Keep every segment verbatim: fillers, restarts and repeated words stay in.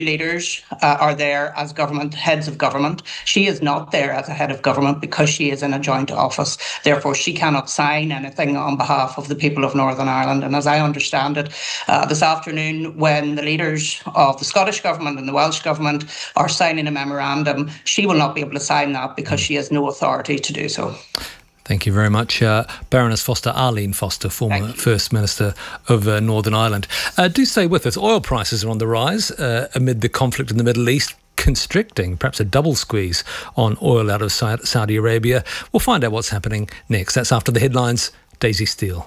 leaders uh, are there as government heads of government. She is not there as a head of government because she is in a joint office. Therefore, she cannot sign anything on behalf of the people of Northern Ireland. And as I understand it, uh, this afternoon, when the leaders of the Scottish Government and the Welsh Government are signing a memorandum, she will not be able to sign that because she has no authority to do so. Thank you very much, uh, Baroness Foster, Arlene Foster, former First Minister of uh, Northern Ireland. Uh, do stay with us. Oil prices are on the rise uh, amid the conflict in the Middle East, constricting perhaps a double squeeze on oil out of Saudi Arabia. We'll find out what's happening next. That's after the headlines. Daisy Steele.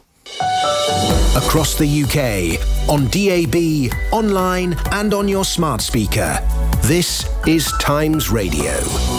Across the U K, on D A B, online and on your smart speaker. This is Times Radio.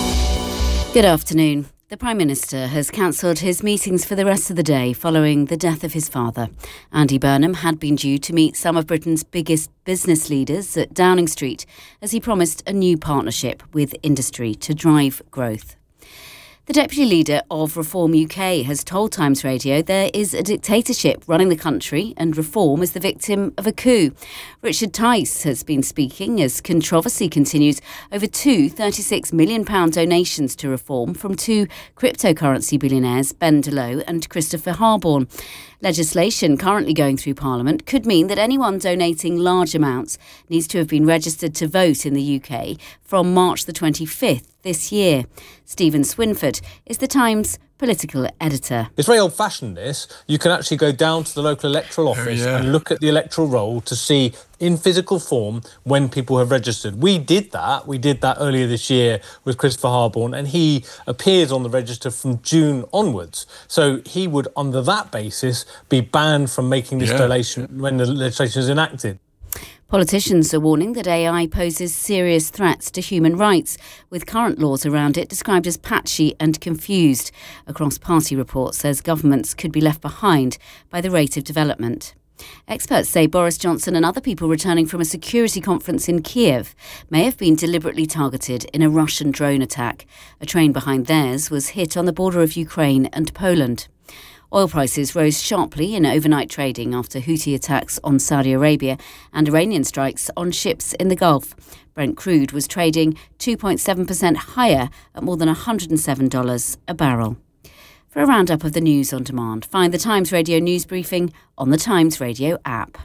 Good afternoon. The Prime Minister has cancelled his meetings for the rest of the day following the death of his father. Andy Burnham had been due to meet some of Britain's biggest business leaders at Downing Street as he promised a new partnership with industry to drive growth. The Deputy Leader of Reform U K has told Times Radio there is a dictatorship running the country and Reform is the victim of a coup. Richard Tice has been speaking as controversy continues over two thirty-six million pounds donations to Reform from two cryptocurrency billionaires, Ben Delow and Christopher Harborne. Legislation currently going through Parliament could mean that anyone donating large amounts needs to have been registered to vote in the U K from March the twenty-fifth this year. Stephen Swinford is the Times political editor. It's very old-fashioned, this. You can actually go down to the local electoral office oh, yeah. and look at the electoral roll to see in physical form when people have registered. We did that. We did that earlier this year with Christopher Harborne, and he appears on the register from June onwards. So he would, under that basis, be banned from making this yeah. donation when the legislation is enacted. Politicians are warning that A I poses serious threats to human rights, with current laws around it described as patchy and confused. A cross-party report says governments could be left behind by the rate of development. Experts say Boris Johnson and other people returning from a security conference in Kiev may have been deliberately targeted in a Russian drone attack. A train behind theirs was hit on the border of Ukraine and Poland. Oil prices rose sharply in overnight trading after Houthi attacks on Saudi Arabia and Iranian strikes on ships in the Gulf. Brent crude was trading two point seven percent higher at more than one hundred seven dollars a barrel. For a roundup of the news on demand, find the Times Radio news briefing on the Times Radio app.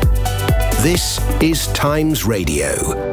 This is Times Radio.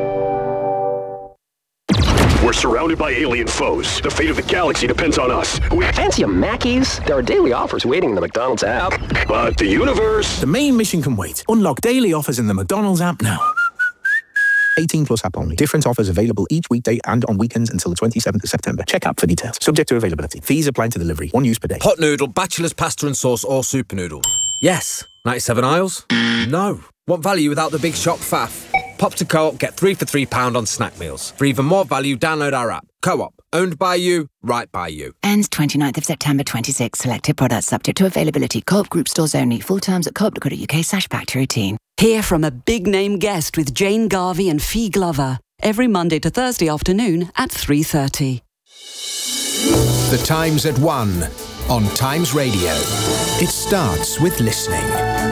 We're surrounded by alien foes. The fate of the galaxy depends on us. We fancy a Mackey's? There are daily offers waiting in the McDonald's app. But the universe... The main mission can wait. Unlock daily offers in the McDonald's app now. eighteen plus app only. Different offers available each weekday and on weekends until the twenty-seventh of September. Check app for details. Subject to availability. Fees apply to delivery. One use per day. Hot noodle, bachelor's pasta and sauce or super noodle? Yes. ninety-seven aisles? No. Want value without the big shop faff? Pop to Co-op, get three for three pound on snack meals. For even more value, download our app. Co-op, owned by you, right by you. Ends twenty-ninth of September twenty-six. Selected products subject to availability. Co-op group stores only. Full terms at co-op dot co dot uk slash back to routine. Hear from a big-name guest with Jane Garvey and Fee Glover. Every Monday to Thursday afternoon at three thirty. The Times at one on Times Radio. It starts with listening.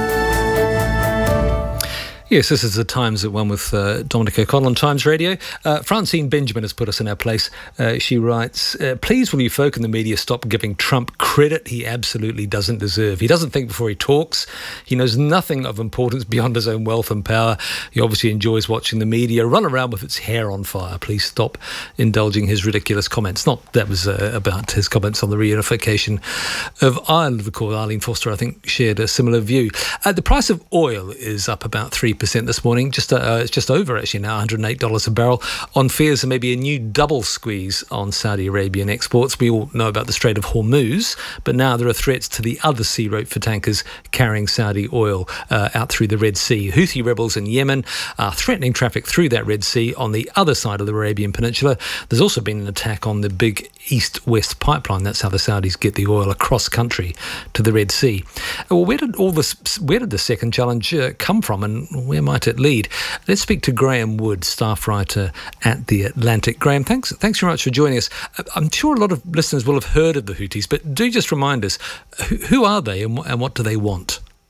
Yes, this is the Times at one with uh, Dominic O'Connell on Times Radio. Uh, Francine Benjamin has put us in our place. Uh, she writes, uh, please will you folk in the media stop giving Trump credit he absolutely doesn't deserve. He doesn't think before he talks. He knows nothing of importance beyond his own wealth and power. He obviously enjoys watching the media run around with its hair on fire. Please stop indulging his ridiculous comments. Not that was uh, about his comments on the reunification of Ireland. Of course, Arlene Foster, I think, shared a similar view. Uh, the price of oil is up about three percent this morning. Just uh, it's just over actually now, one hundred eight dollars a barrel, on fears of maybe a new double squeeze on Saudi Arabian exports. We all know about the Strait of Hormuz, but now there are threats to the other sea route for tankers carrying Saudi oil uh, out through the Red Sea. Houthi rebels in Yemen are threatening traffic through that Red Sea on the other side of the Arabian Peninsula. There's also been an attack on the big east-west pipeline. That's how the Saudis get the oil across country to the Red Sea. Well, where did all this? Where did the second challenge uh, come from, and where might it lead? Let's speak to Graham Wood, staff writer at The Atlantic. Graham, thanks, thanks very much for joining us. I'm sure a lot of listeners will have heard of the Houthis, but do just remind us, who, who are they and, and what do they want?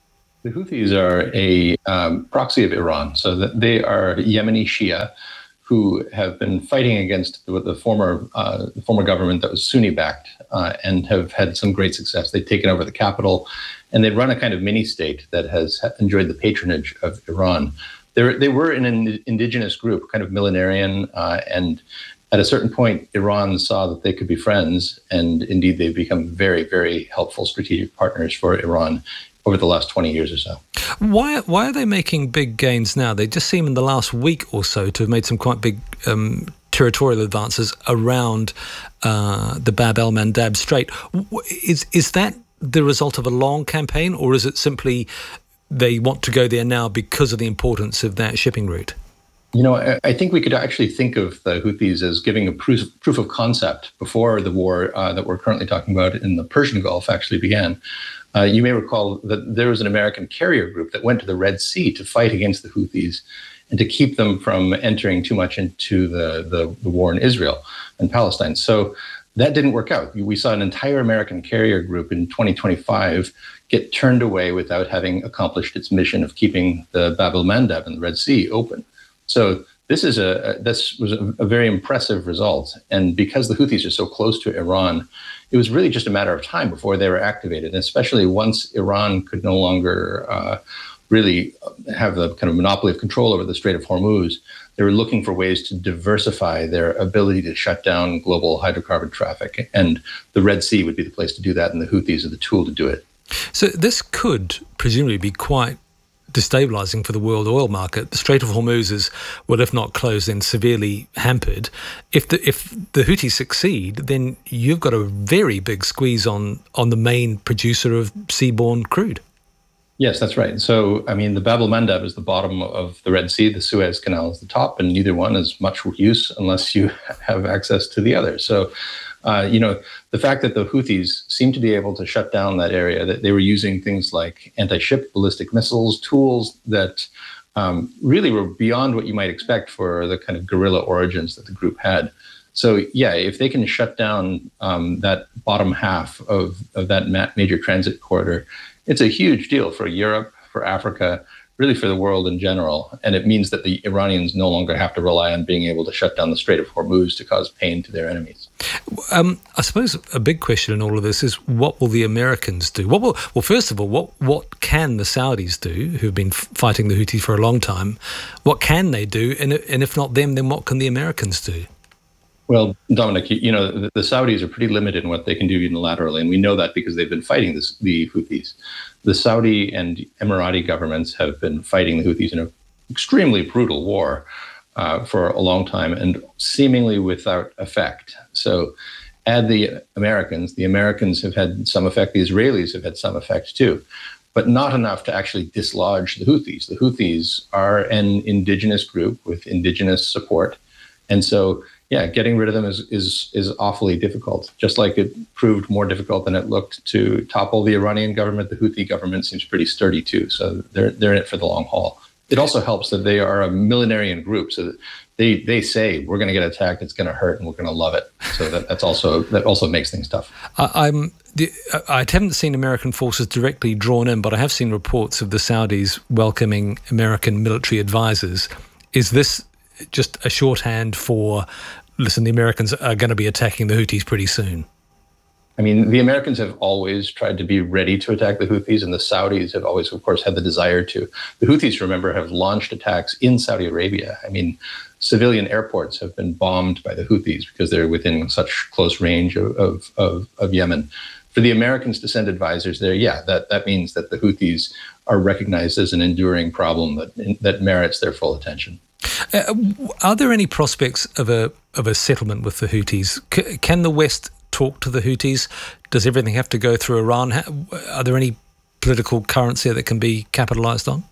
The Houthis are a um, proxy of Iran. So that they are Yemeni Shia who have been fighting against the, the former uh, the former government that was Sunni-backed uh, and have had some great success. They've taken over the capital, and they run a kind of mini-state that has enjoyed the patronage of Iran. They're, they were an indigenous group, kind of millenarian, uh, and at a certain point, Iran saw that they could be friends, and indeed they've become very, very helpful strategic partners for Iran over the last twenty years or so. Why why are they making big gains now? They just seem in the last week or so to have made some quite big um, territorial advances around uh, the Bab el-Mandab Strait. Is, is that the result of a long campaign, or is it simply they want to go there now because of the importance of that shipping route? You know, I think we could actually think of the Houthis as giving a proof, proof of concept before the war uh, that we're currently talking about in the Persian Gulf actually began. Uh, you may recall that there was an American carrier group that went to the Red Sea to fight against the Houthis and to keep them from entering too much into the, the, the war in Israel and Palestine. So that didn't work out. We saw an entire American carrier group in twenty twenty-five get turned away without having accomplished its mission of keeping the Bab el-Mandab and the Red Sea open. So this is a this was a, a very impressive result. And because the Houthis are so close to Iran, it was really just a matter of time before they were activated, and especially once Iran could no longer uh, really have the kind of monopoly of control over the Strait of Hormuz. They were looking for ways to diversify their ability to shut down global hydrocarbon traffic. And the Red Sea would be the place to do that, and the Houthis are the tool to do it. So this could presumably be quite destabilizing for the world oil market. The Strait of Hormuz is, well, if not closed, then severely hampered. If the if the Houthis succeed, then you've got a very big squeeze on on the main producer of seaborne crude. Yes, that's right. So, I mean, the Bab el-Mandab is the bottom of the Red Sea. The Suez Canal is the top, and neither one is much use unless you have access to the other. So, uh, you know, the fact that the Houthis seem to be able to shut down that area, that they were using things like anti-ship ballistic missiles, tools that um, really were beyond what you might expect for the kind of guerrilla origins that the group had. So, yeah, if they can shut down um, that bottom half of, of that ma- major transit corridor, it's a huge deal for Europe, for Africa, really for the world in general. And it means that the Iranians no longer have to rely on being able to shut down the Strait of Hormuz to cause pain to their enemies. Um, I suppose a big question in all of this is, what will the Americans do? What will, well, first of all, what, what can the Saudis do, who've been f- fighting the Houthis for a long time? What can they do? And, and if not them, then what can the Americans do? Well, Dominic, you know, the, the Saudis are pretty limited in what they can do unilaterally, and we know that because they've been fighting this, the Houthis. The Saudi and Emirati governments have been fighting the Houthis in an extremely brutal war uh, for a long time and seemingly without effect. So add the Americans. The Americans have had some effect. The Israelis have had some effect too, but not enough to actually dislodge the Houthis. The Houthis are an indigenous group with indigenous support. And so yeah, getting rid of them is, is is awfully difficult, just like it proved more difficult than it looked to topple the Iranian government. The Houthi government seems pretty sturdy, too. So they're they're in it for the long haul. It also helps that they are a millenarian group. So that they, they say, we're going to get attacked, it's going to hurt, and we're going to love it. So that, that's also that also makes things tough. I, I'm the, I haven't seen American forces directly drawn in, but I have seen reports of the Saudis welcoming American military advisors. Is this just a shorthand for, listen, the Americans are going to be attacking the Houthis pretty soon? I mean, the Americans have always tried to be ready to attack the Houthis, and the Saudis have always, of course, had the desire to. The Houthis, remember, have launched attacks in Saudi Arabia. I mean, civilian airports have been bombed by the Houthis because they're within such close range of, of, of, of Yemen. For the Americans to send advisors there, yeah, that, that means that the Houthis are recognized as an enduring problem that that merits their full attention. Uh, are there any prospects of a of a settlement with the Houthis? C- can the West talk to the Houthis? Does everything have to go through Iran? Are there any political currency that can be capitalized on?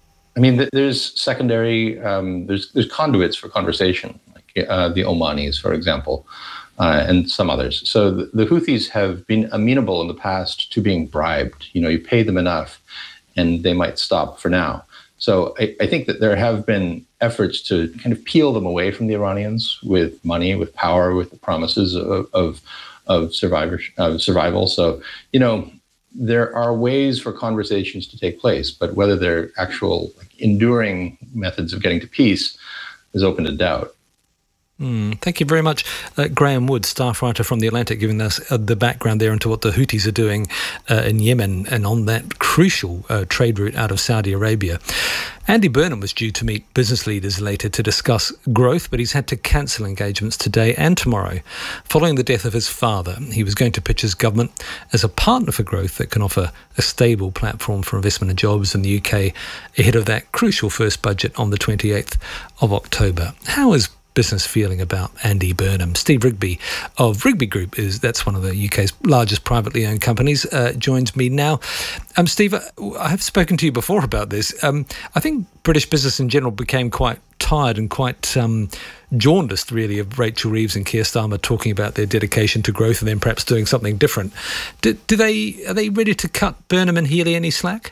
I mean, there's secondary, um, there's there's conduits for conversation, like uh, the Omanis, for example, uh, and some others. So the, the Houthis have been amenable in the past to being bribed. You know, you pay them enough, and they might stop for now. So I, I think that there have been efforts to kind of peel them away from the Iranians with money, with power, with the promises of of, of survivor, of survival. So, you know, there are ways for conversations to take place, but whether they're actual like, enduring methods of getting to peace is open to doubt. Mm, thank you very much, uh, Graham Wood, staff writer from The Atlantic, giving us uh, the background there into what the Houthis are doing uh, in Yemen and on that crucial uh, trade route out of Saudi Arabia. Andy Burnham was due to meet business leaders later to discuss growth, but he's had to cancel engagements today and tomorrow. Following the death of his father, he was going to pitch his government as a partner for growth that can offer a stable platform for investment and jobs in the U K ahead of that crucial first budget on the twenty-eighth of October. How is business feeling about Andy Burnham? Steve Rigby of Rigby Group, is that's one of the U K's largest privately owned companies, uh, joins me now. Um, Steve, I have spoken to you before about this. Um, I think British business in general became quite tired and quite um, jaundiced, really, of Rachel Reeves and Keir Starmer talking about their dedication to growth and then perhaps doing something different. Do, do they are they ready to cut Burnham and Healey any slack?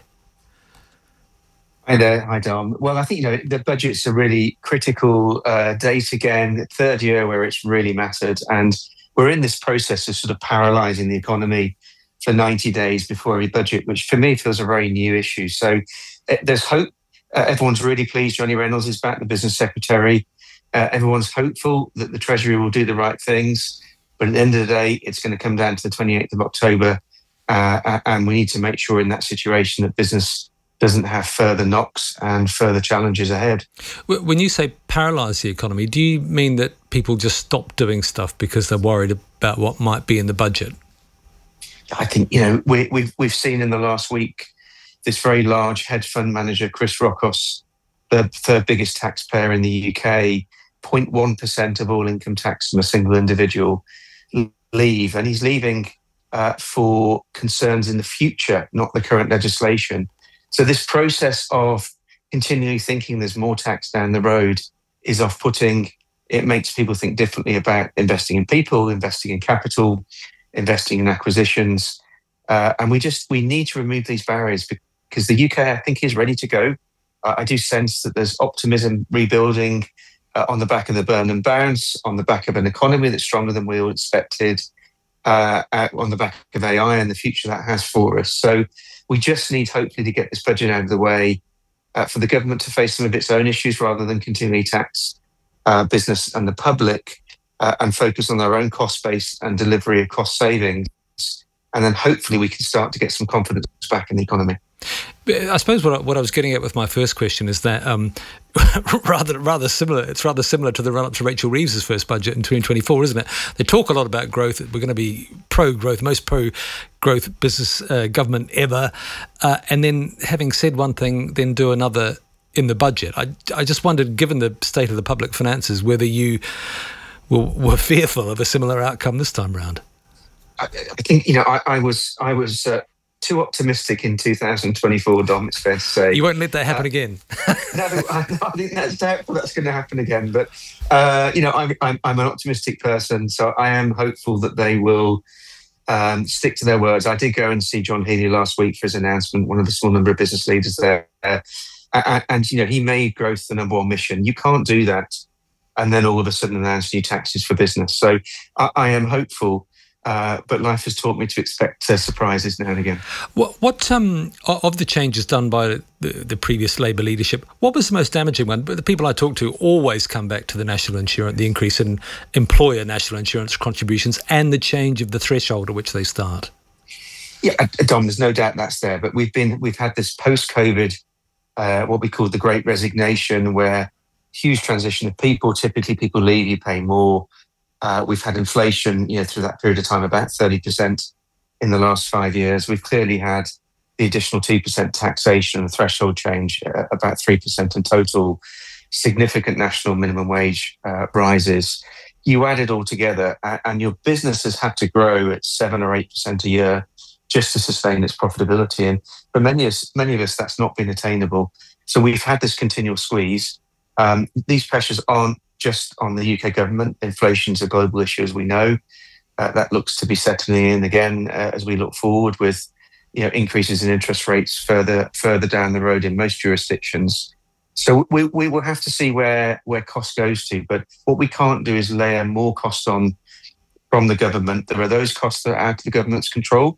Hi there. Hi, Dom. Well, I think, you know, the budget's a really critical uh, date again, third year where it's really mattered. And we're in this process of sort of paralysing the economy for ninety days before every budget, which for me feels a very new issue. So uh, there's hope. Uh, everyone's really pleased Johnny Reynolds is back, the business secretary. Uh, everyone's hopeful that the Treasury will do the right things. But at the end of the day, it's going to come down to the twenty-eighth of October. Uh, and we need to make sure in that situation that business doesn't have further knocks and further challenges ahead. When you say paralyse the economy, do you mean that people just stop doing stuff because they're worried about what might be in the budget? I think, you know, we, we've we've seen in the last week this very large hedge fund manager, Chris Rockos, the third biggest taxpayer in the U K, zero point one percent of all income tax from a single individual, leave. And he's leaving uh, for concerns in the future, not the current legislation. So this process of continually thinking there's more tax down the road is off-putting. It makes people think differently about investing in people, investing in capital, investing in acquisitions. Uh, and we just, we need to remove these barriers because the U K, I think, is ready to go. Uh, I do sense that there's optimism rebuilding uh, on the back of the Burnham bounce, on the back of an economy that's stronger than we all expected, uh, on the back of A I and the future that has for us. So we just need, hopefully, to get this budget out of the way uh, for the government to face some of its own issues rather than continually tax uh, business and the public uh, and focus on their own cost base and delivery of cost savings. And then hopefully we can start to get some confidence back in the economy. I suppose what I, what I was getting at with my first question is that um, rather rather similar. It's rather similar to the run-up to Rachel Reeves' first budget in twenty twenty-four, isn't it? They talk a lot about growth. We're going to be pro-growth, most pro-growth business uh, government ever. Uh, and then having said one thing, then do another in the budget. I, I just wondered, given the state of the public finances, whether you were, were fearful of a similar outcome this time round. I, I think, you know, I, I was... I was uh, too optimistic in two thousand twenty-four, Dom, it's fair to say. You won't let that happen uh, again. no, I, I think that's doubtful that's going to happen again. But, uh, you know, I'm, I'm, I'm an optimistic person, so I am hopeful that they will um, stick to their words. I did go and see John Healey last week for his announcement, one of the small number of business leaders there. Uh, and, and, you know, he made growth the number one mission. You can't do that and then all of a sudden announce new taxes for business. So I, I am hopeful. Uh, but life has taught me to expect uh, surprises now and again. What, what um, of the changes done by the, the previous Labour leadership, what was the most damaging one? But the people I talk to always come back to the national insurance, the increase in employer national insurance contributions and the change of the threshold at which they start. Yeah, Dom, there's no doubt that's there. But we've been we've had this post-COVID, uh, what we call the Great Resignation, where huge transition of people. Typically, people leave, you pay more. Uh, we've had inflation, you know, through that period of time, about thirty percent in the last five years. We've clearly had the additional two percent taxation and threshold change, uh, about three percent in total, significant national minimum wage uh, rises. You add it all together uh, and your business has had to grow at seven or eight percent a year just to sustain its profitability. And for many of us, many of us, that's not been attainable. So we've had this continual squeeze. Um, these pressures aren't just on the U K government. Inflation's a global issue, as we know. Uh, that looks to be settling in again uh, as we look forward with, you know, increases in interest rates further further down the road in most jurisdictions. So we, we will have to see where, where cost goes to. But what we can't do is layer more costs on from the government. There are those costs that are out of the government's control.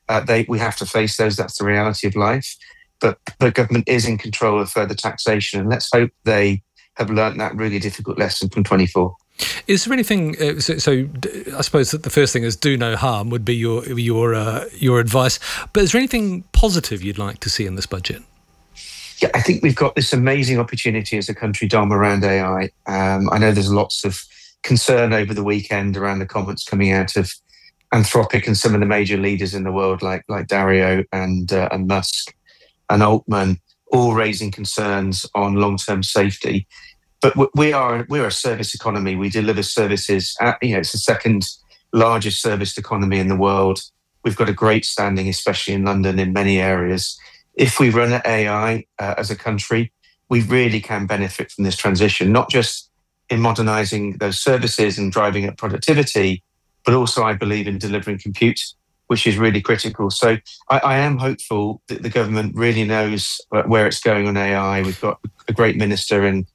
Uh, they we have to face those. That's the reality of life. But the government is in control of further taxation, and let's hope they have learnt that really difficult lesson from twenty-four. Is there anything? Uh, so, so, I suppose that the first thing is do no harm would be your your uh, your advice. But is there anything positive you'd like to see in this budget? Yeah, I think we've got this amazing opportunity as a country, Dom, around A I. Um, I know there's lots of concern over the weekend around the comments coming out of Anthropic and some of the major leaders in the world, like like Dario and uh, and Musk and Altman, all raising concerns on long-term safety. But we are we're a service economy. We deliver services. At, you know, it's the second largest serviced economy in the world. We've got a great standing, especially in London, in many areas. If we run at A I uh, as a country, we really can benefit from this transition, not just in modernising those services and driving up productivity, but also, I believe, in delivering compute, which is really critical. So I, I am hopeful that the government really knows where it's going on A I. We've got a great minister in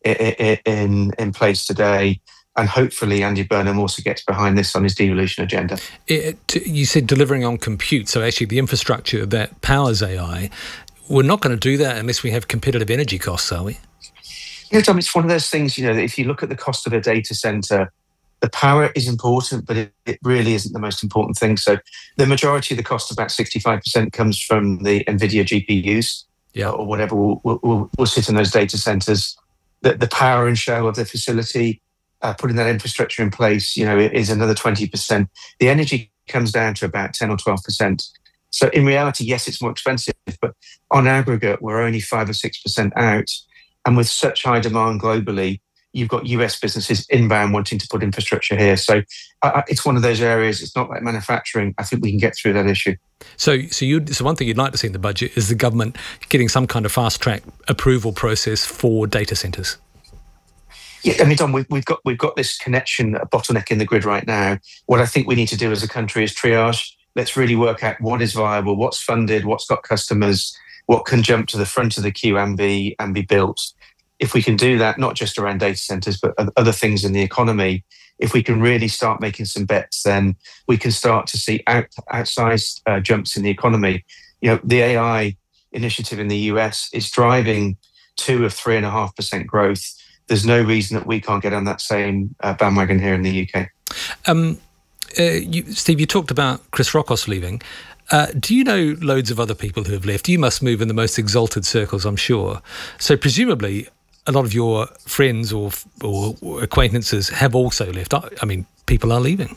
in in place today, and hopefully Andy Burnham also gets behind this on his devolution agenda. It, you said delivering on compute, so actually the infrastructure that powers A I, we're not going to do that unless we have competitive energy costs, are we? You know, Tom, it's one of those things, you know, that if you look at the cost of a data centre, the power is important, but it, it really isn't the most important thing. So the majority of the cost, about sixty-five percent, comes from the NVIDIA G P Us, yeah, or whatever will, will, will sit in those data centres. The, the power and show of the facility, uh, putting that infrastructure in place, you know, is another twenty percent. The energy comes down to about ten or twelve percent. So in reality, yes, it's more expensive, but on aggregate, we're only five or six percent out. And with such high demand globally, you've got U S businesses inbound wanting to put infrastructure here. So uh, it's one of those areas. It's not like manufacturing. I think we can get through that issue. So, so you. So one thing you'd like to see in the budget is the government getting some kind of fast track approval process for data centres. Yeah, I mean, Don, we've, we've got we've got this connection, a bottleneck in the grid right now. What I think we need to do as a country is triage. Let's really work out what is viable, what's funded, what's got customers, what can jump to the front of the queue and be and be built. If we can do that, not just around data centres, but other things in the economy, if we can really start making some bets, then we can start to see out, outsized uh, jumps in the economy. You know, the A I initiative in the U S is driving two or three and a half percent growth. There's no reason that we can't get on that same uh, bandwagon here in the U K. Um, uh, you, Steve, you talked about Chris Rockos leaving. Uh, do you know loads of other people who have left? You must move in the most exalted circles, I'm sure. So presumably a lot of your friends or or acquaintances have also left. I, I mean, people are leaving.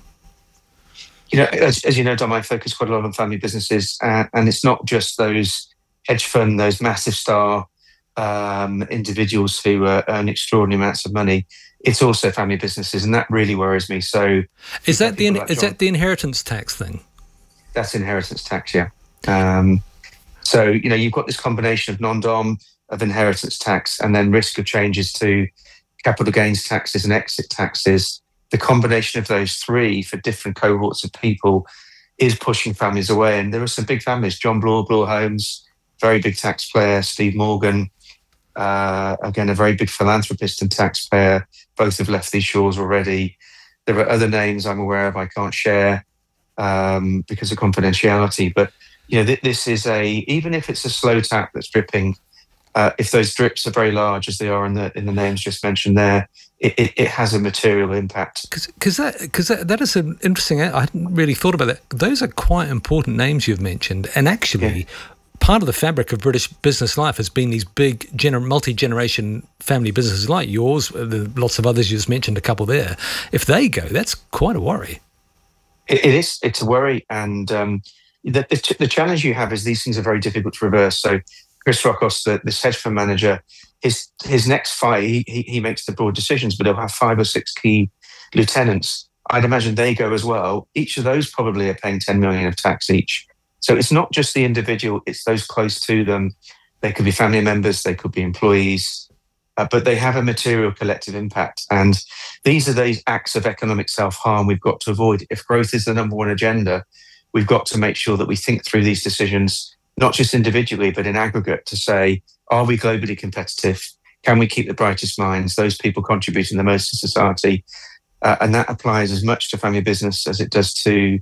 You know, as, as you know, Dom, I focus quite a lot on family businesses, uh, and it's not just those hedge fund, those massive star um, individuals who uh, earn extraordinary amounts of money. It's also family businesses, and that really worries me. So, is that the like is John, that the inheritance tax thing? That's inheritance tax, yeah. Um, so you know, you've got this combination of non-dom, of inheritance tax, and then risk of changes to capital gains taxes and exit taxes. The combination of those three for different cohorts of people is pushing families away. And there are some big families: John Bloor, Bloor Homes, very big taxpayer; Steve Morgan, uh, again a very big philanthropist and taxpayer. Both have left these shores already. There are other names I'm aware of I can't share um, because of confidentiality. But you know, th- this is a even if it's a slow tap that's dripping. Uh, if those drips are very large, as they are in the in the names just mentioned there, it, it, it has a material impact. Because that because that, that is an interesting. I hadn't really thought about that. Those are quite important names you've mentioned, and actually, yeah. part of the fabric of British business life has been these big gener- multi-generation family businesses like yours. The, lots of others you just mentioned, a couple there. If they go, that's quite a worry. It, it is. It's a worry, and um, the, the the challenge you have is these things are very difficult to reverse. So. Chris Rockos, the, this hedge fund manager, his his next five, he, he he makes the broad decisions, but he'll have five or six key lieutenants. I'd imagine they go as well. Each of those probably are paying ten million of tax each. So it's not just the individual; it's those close to them. They could be family members, they could be employees, uh, but they have a material collective impact. And these are these acts of economic self-harm we've got to avoid. If growth is the number one agenda, we've got to make sure that we think through these decisions. Not just individually, but in aggregate, to say, are we globally competitive? Can we keep the brightest minds, those people contributing the most to society? Uh, and that applies as much to family business as it does to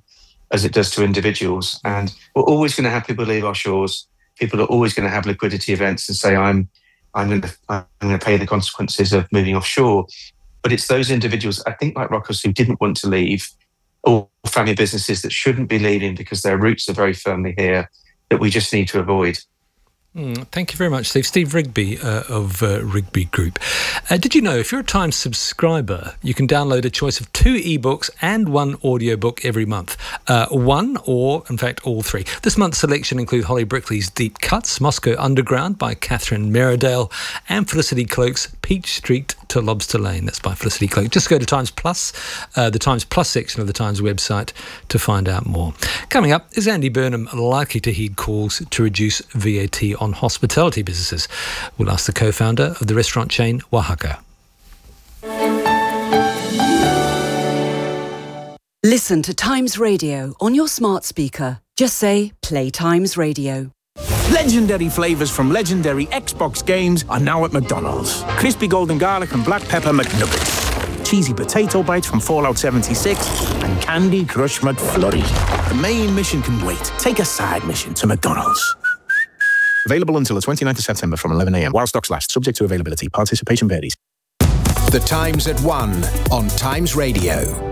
as it does to individuals. And we're always going to have people leave our shores. People are always going to have liquidity events and say, I'm I'm going to I'm going to pay the consequences of moving offshore. But it's those individuals, I think, like Roccos, who didn't want to leave, or family businesses that shouldn't be leaving because their roots are very firmly here, that we just need to avoid. Mm, thank you very much, Steve. Steve Rigby uh, of uh, Rigby Group. Uh, did you know if you're a Times subscriber, you can download a choice of two ebooks and one audiobook every month? Uh, one or, in fact, all three. This month's selection include Holly Brickley's Deep Cuts, Moscow Underground by Catherine Meredale, and Felicity Cloak's Peach Street to Lobster Lane. That's by Felicity Cloak. Just go to Times Plus, uh, the Times Plus section of the Times website to find out more. Coming up, is Andy Burnham likely to heed calls to reduce V A T on hospitality businesses? We'll ask the co-founder of the restaurant chain Oaxaca. Listen to Times Radio on your smart speaker. Just say, play Times Radio. Legendary flavours from legendary Xbox games are now at McDonald's. Crispy golden garlic and black pepper McNuggets. Cheesy potato bites from Fallout seventy-six. And Candy Crush McFlurry. The main mission can wait. Take a side mission to McDonald's. Available until the twenty-ninth of September from eleven a m while stocks last. Subject to availability. Participation varies. The Times at one on Times Radio.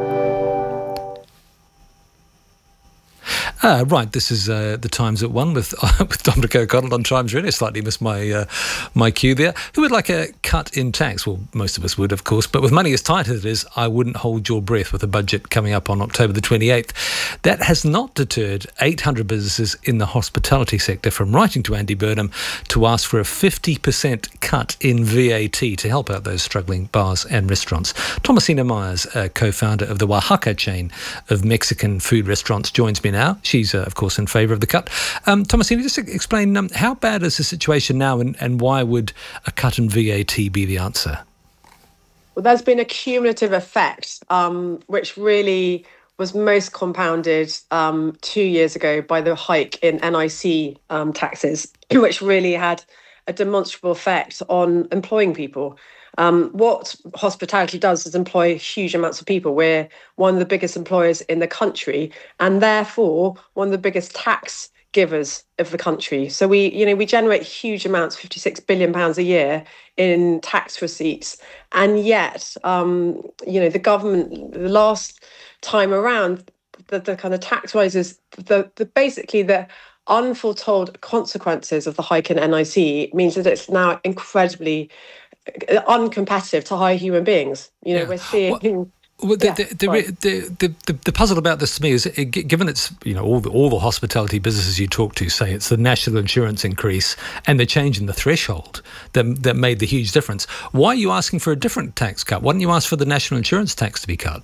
Uh, right, this is uh, the Times at one with uh, with Dominic O'Connell on Times Radio. Slightly missed my uh, my cue there. Who would like a cut in tax? Well, most of us would, of course. But with money as tight as it is, I wouldn't hold your breath with a budget coming up on October the twenty-eighth. That has not deterred eight hundred businesses in the hospitality sector from writing to Andy Burnham to ask for a fifty percent cut in V A T to help out those struggling bars and restaurants. Thomasina Myers, uh, co-founder of the Oaxaca chain of Mexican food restaurants, joins me now. She's, uh, of course, in favour of the cut. Um, Thomasina, just explain um, how bad is the situation now, and, and why would a cut in V A T be the answer? Well, there's been a cumulative effect, um, which really was most compounded um, two years ago by the hike in N I C um, taxes, which really had a demonstrable effect on employing people. Um, what hospitality does is employ huge amounts of people. We're one of the biggest employers in the country, and therefore one of the biggest tax givers of the country. So we, you know, we generate huge amounts, fifty-six billion pounds a year in tax receipts. And yet, um, you know, the government, the last time around, the, the kind of tax rises, the, the basically the unforetold consequences of the hike in N I C means that it's now incredibly uncompetitive to hire human beings. You know, yeah. we're seeing. Well, well, the, yeah, the, the, the, the, the puzzle about this to me is, it, given it's, you know, all the, all the hospitality businesses you talk to say it's the national insurance increase and the change in the threshold that that made the huge difference. Why are you asking for a different tax cut? Why don't you ask for the national insurance tax to be cut?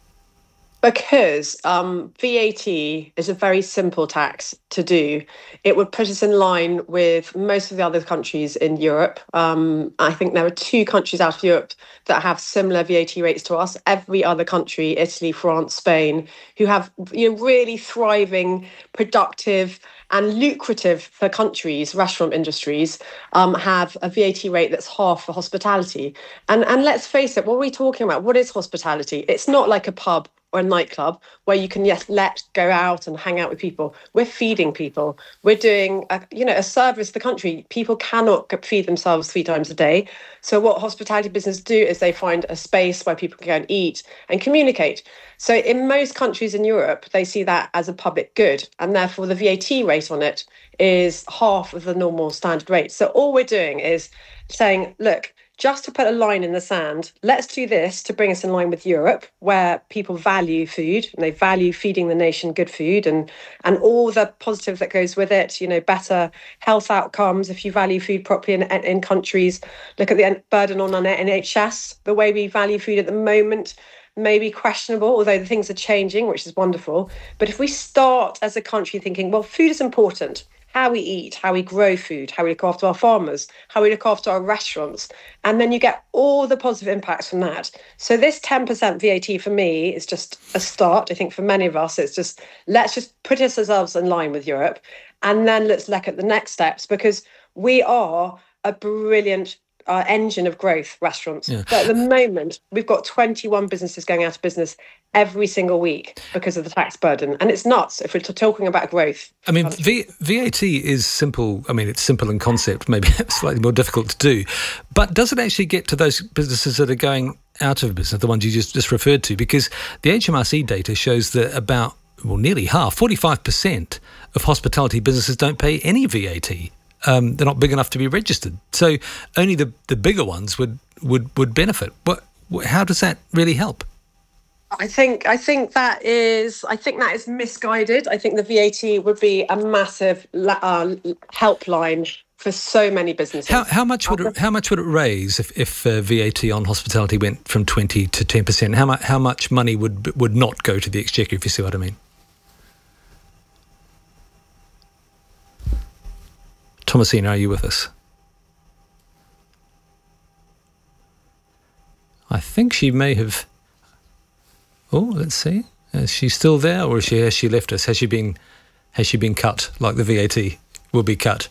Because um, V A T is a very simple tax to do. It would put us in line with most of the other countries in Europe. Um, I think there are two countries out of Europe that have similar V A T rates to us. Every other country, Italy, France, Spain, who have, you know, really thriving, productive and lucrative for countries, restaurant industries, um, have a V A T rate that's half for hospitality. And, and let's face it, what are we talking about? What is hospitality? It's not like a pub or a nightclub where you can yes let go out and hang out with people. We're feeding people. We're doing a, you know a service to the country. People cannot feed themselves three times a day. So what hospitality businesses do is they find a space where people can go and eat and communicate. So in most countries in Europe, they see that as a public good, and therefore the V A T rate on it is half of the normal standard rate. So all we're doing is saying, look, just to put a line in the sand, let's do this to bring us in line with Europe, where people value food and they value feeding the nation good food and and all the positive that goes with it, you know, better health outcomes if you value food properly in, in countries. Look at the burden on our N H S. The way we value food at the moment may be questionable, although the things are changing, which is wonderful. But if we start as a country thinking, well, food is important, how we eat, how we grow food, how we look after our farmers, how we look after our restaurants. And then you get all the positive impacts from that. So this ten percent V A T for me is just a start. I think for many of us, it's just, let's just put ourselves in line with Europe. And then let's look at the next steps, because we are a brilliant our engine of growth, restaurants. Yeah. But at the moment, we've got twenty-one businesses going out of business every single week because of the tax burden. And it's nuts if we're talking about growth. I mean, v- VAT is simple. I mean, it's simple in concept, maybe slightly more difficult to do. But does it actually get to those businesses that are going out of business, the ones you just, just referred to? Because the H M R C data shows that about, well, nearly half, forty-five percent of hospitality businesses don't pay any V A T. Um, they're not big enough to be registered. So only the, the bigger ones would, would, would benefit. What, how does that really help? I think I think that is I think that is misguided. I think the V A T would be a massive uh, helpline for so many businesses. How, how much would it, how much would it raise if, if uh, V A T on hospitality went from twenty to ten percent? How much how much money would would not go to the exchequer, if you see what I mean? Thomasina, are you with us? I think she may have. Oh, let's see. Is she still there, or is she, has she left us? Has she been, has she been cut like the V A T will be cut?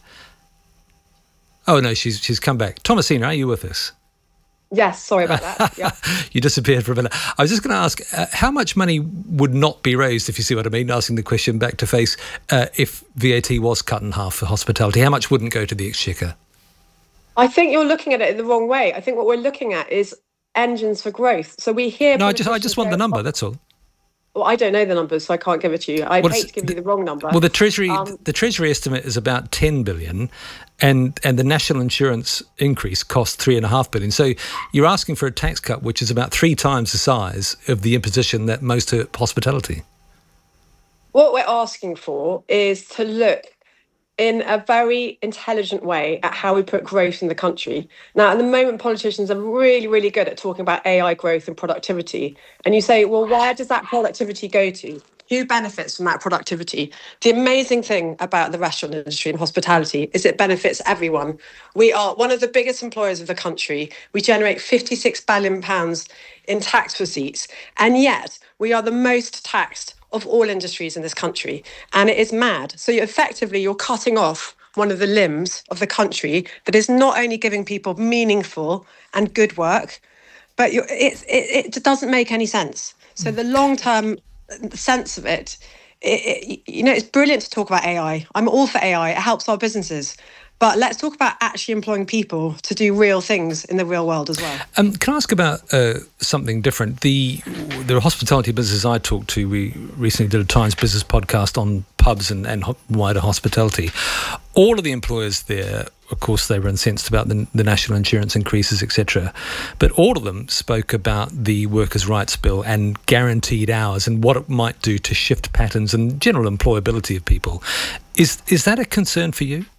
Oh no, she's she's come back. Thomasina, are you with us? Yes, sorry about that. Yeah. You disappeared for a minute. I was just going to ask, uh, how much money would not be raised, if you see what I mean, asking the question back to face, uh, if V A T was cut in half for hospitality? How much wouldn't go to the exchequer? I think you're looking at it in the wrong way. I think what we're looking at is engines for growth. So we hear... No, I just I just want the number, that's all. Well, I don't know the numbers, so I can't give it to you. I'd well, hate to give the, you the wrong number. Well, the Treasury um, the Treasury estimate is about ten billion, and and the national insurance increase costs three and a half billion. So you're asking for a tax cut which is about three times the size of the imposition that most hurt hospitality. What we're asking for is to look in a very intelligent way at how we put growth in the country. Now, at the moment, politicians are really, really good at talking about A I growth and productivity. And you say, well, where does that productivity go to? Who benefits from that productivity? The amazing thing about the restaurant industry and hospitality is it benefits everyone. We are one of the biggest employers of the country. We generate fifty-six billion pounds in tax receipts. And yet we are the most taxed of all industries in this country. And it is mad. So you're effectively, you're cutting off one of the limbs of the country that is not only giving people meaningful and good work, but you're, it, it, it doesn't make any sense. So the long-term sense of it, it, it, you know, it's brilliant to talk about A I. I'm all for A I. It helps our businesses. But let's talk about actually employing people to do real things in the real world as well. Um, can I ask about uh, something different? The the hospitality businesses I talked to, we recently did a Times Business podcast on pubs and, and wider hospitality. All of the employers there, of course, they were incensed about the, the national insurance increases, et cetera. But all of them spoke about the Workers' Rights Bill and guaranteed hours and what it might do to shift patterns and general employability of people. Is is that a concern for you?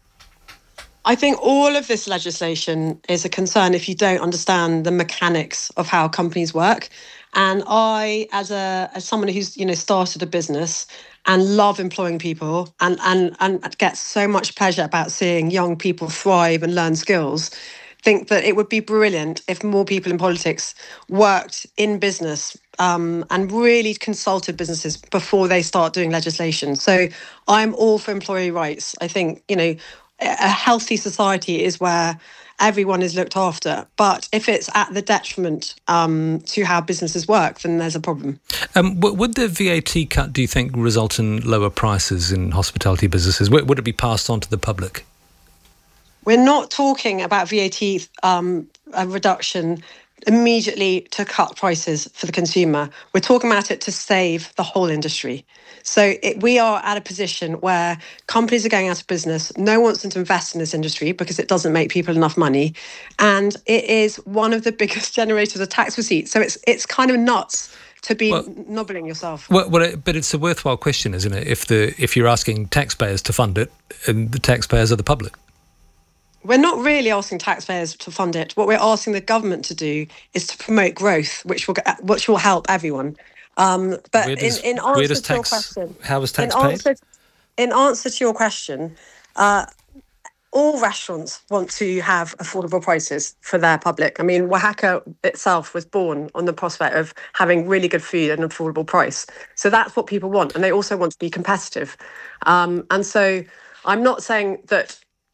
I think all of this legislation is a concern if you don't understand the mechanics of how companies work. And I, as a as someone who's you know started a business and love employing people and and and get so much pleasure about seeing young people thrive and learn skills, think that it would be brilliant if more people in politics worked in business um, and really consulted businesses before they start doing legislation. So I'm all for employee rights. I think you know. A healthy society is where everyone is looked after. But if it's at the detriment um, to how businesses work, then there's a problem. Um, would the V A T cut, do you think, result in lower prices in hospitality businesses? Would it be passed on to the public? We're not talking about V A T um, a reduction immediately to cut prices for the consumer. We're talking about it to save the whole industry. So it, we are at a position where companies are going out of business. No one wants to invest in this industry because it doesn't make people enough money. And it is one of the biggest generators of tax receipts. So it's it's kind of nuts to be well, nobbling yourself. Well, well, but it's a worthwhile question, isn't it? If the if you're asking taxpayers to fund it, and the taxpayers are the public. We're not really asking taxpayers to fund it. What we're asking the government to do is to promote growth, which will which will help everyone. Um, but where does, in, in answer where does to tax, your question, how is tax in paid? Answer, in answer to your question, uh, all restaurants want to have affordable prices for their public. I mean, Oaxaca itself was born on the prospect of having really good food at an affordable price. So that's what people want, and they also want to be competitive. Um, and so I'm not saying that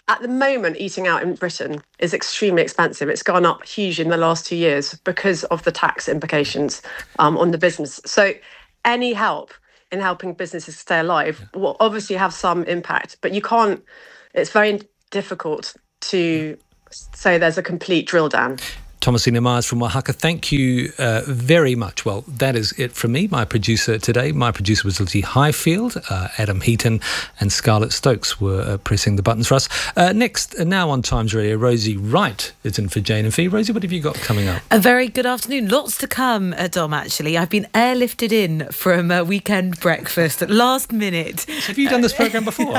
At the moment, eating out in Britain is extremely expensive. It's gone up huge in the last two years because of the tax implications um, on the business. So any help in helping businesses stay alive will obviously have some impact, but you can't, it's very difficult to say there's a complete drill down. Thomasina Myers from Oaxaca, thank you uh, very much. Well, that is it from me, my producer today. My producer was Lizzie Highfield. Uh, Adam Heaton and Scarlett Stokes were uh, pressing the buttons for us. Uh, next, uh, now on Times Radio, Rosie Wright is in for Jane and Fee. Rosie, what have you got coming up? A very good afternoon. Lots to come, uh, Dom, actually. I've been airlifted in from a weekend breakfast at last minute. Yes, have you done this programme before?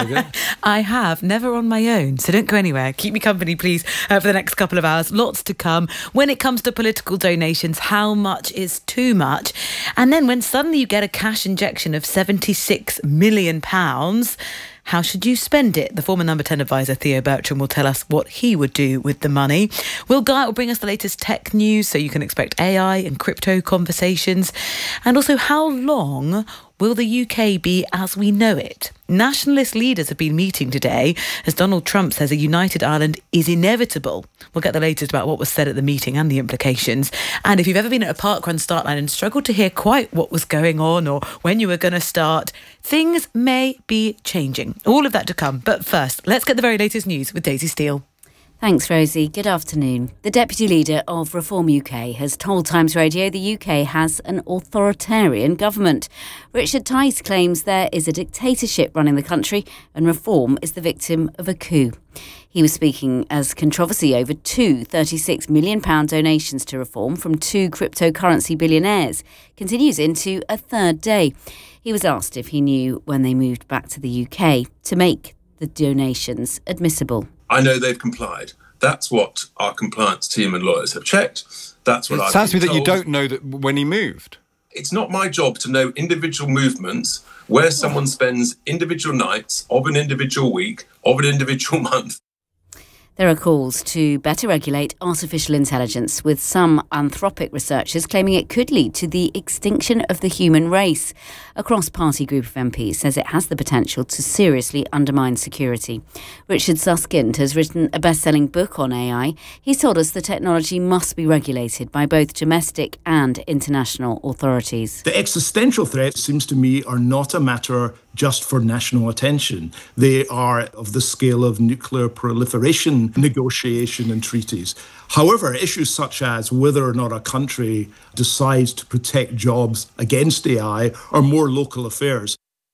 I have, never on my own. So don't go anywhere. Keep me company, please, uh, for the next couple of hours. Lots to come. When it comes to political donations, how much is too much? And then when suddenly you get a cash injection of seventy-six million pounds, how should you spend it? The former number ten advisor Theo Bertram will tell us what he would do with the money. Will Guy will bring us the latest tech news, so you can expect A I and crypto conversations. And also, how long will the U K be as we know it? Nationalist leaders have been meeting today as Donald Trump says a united Ireland is inevitable. We'll get the latest about what was said at the meeting and the implications. And if you've ever been at a parkrun start line and struggled to hear quite what was going on or when you were going to start, things may be changing. All of that to come. But first, let's get the very latest news with Daisy Steele. Thanks, Rosie. Good afternoon. The Deputy Leader of Reform U K has told Times Radio the U K has an authoritarian government. Richard Tice claims there is a dictatorship running the country and Reform is the victim of a coup. He was speaking as controversy over two thirty-six million pounds donations to Reform from two cryptocurrency billionaires continues into a third day. He was asked if he knew when they moved back to the U K to make the donations admissible. I know they've complied. That's what our compliance team and lawyers have checked. That's what I've been told. It sounds to me that you don't know that when he moved. It's not my job to know individual movements, where someone spends individual nights of an individual week, of an individual month. There are calls to better regulate artificial intelligence, with some Anthropic researchers claiming it could lead to the extinction of the human race. A cross-party group of M Ps says it has the potential to seriously undermine security. Richard Susskind has written a best-selling book on A I. He's told us the technology must be regulated by both domestic and international authorities. The existential threats, seems to me, are not a matter just for national attention. They are of the scale of nuclear proliferation negotiation and treaties. However, issues such as whether or not a country decides to protect jobs against A I are more local affairs.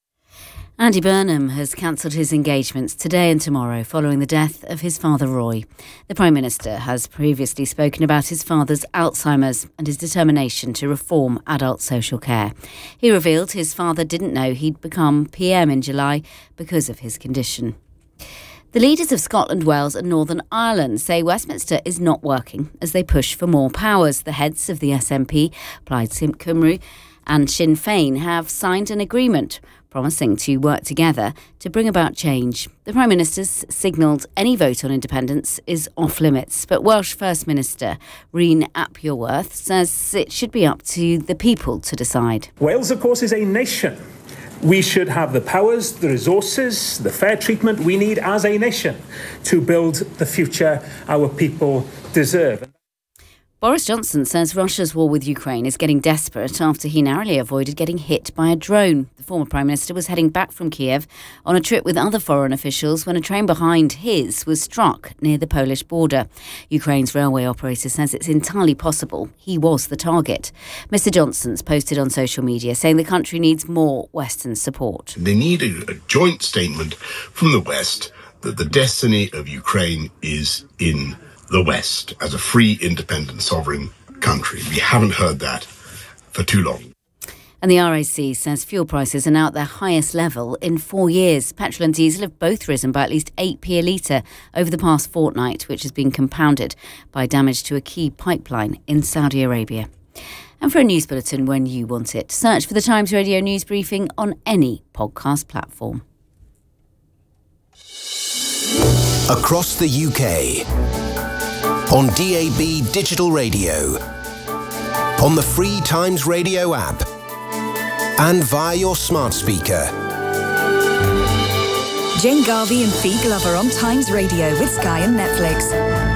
Andy Burnham has cancelled his engagements today and tomorrow following the death of his father, Roy. The Prime Minister has previously spoken about his father's Alzheimer's and his determination to reform adult social care. He revealed his father didn't know he'd become P M in July because of his condition. The leaders of Scotland, Wales and Northern Ireland say Westminster is not working as they push for more powers. The heads of the S N P, Plaid Cymru and Sinn Féin have signed an agreement promising to work together to bring about change. The Prime Minister's signalled any vote on independence is off limits, but Welsh First Minister Rhyn ap Iorwerth says it should be up to the people to decide. Wales, of course, is a nation. We should have the powers, the resources, the fair treatment we need as a nation to build the future our people deserve. Boris Johnson says Russia's war with Ukraine is getting desperate after he narrowly avoided getting hit by a drone. The former Prime Minister was heading back from Kiev on a trip with other foreign officials when a train behind his was struck near the Polish border. Ukraine's railway operator says it's entirely possible he was the target. Mister Johnson's posted on social media saying the country needs more Western support. They need a, a joint statement from the West that the destiny of Ukraine is in the West as a free, independent, sovereign country. We haven't heard that for too long. And the R A C says fuel prices are now at their highest level in four years. Petrol and diesel have both risen by at least eight p a litre over the past fortnight, which has been compounded by damage to a key pipeline in Saudi Arabia. And for a news bulletin when you want it, search for the Times Radio News Briefing on any podcast platform. Across the U K, on D A B digital radio, on the free Times Radio app, and via your smart speaker. Jane Garvey and Fee Glover on Times Radio with Sky and Netflix.